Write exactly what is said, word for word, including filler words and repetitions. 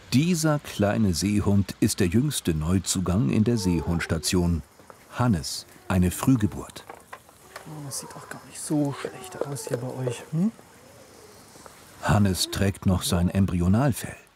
Dieser kleine Seehund ist der jüngste Neuzugang in der Seehundstation. Hannes, eine Frühgeburt. Oh, das sieht doch gar nicht so schlecht aus hier bei euch. Hm? Hannes trägt noch sein Embryonalfell.